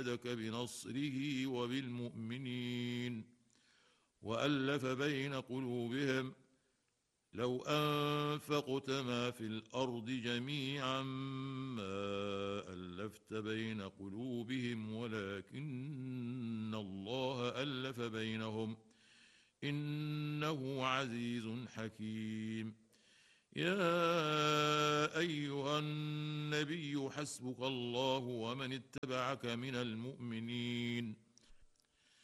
أيدك بنصره وبالمؤمنين وألف بين قلوبهم لو أنفقت ما في الأرض جميعا ما ألفت بين قلوبهم ولكن الله ألف بينهم إنه عزيز حكيم. يا أيها النبي حسبك الله ومن اتبعك من المؤمنين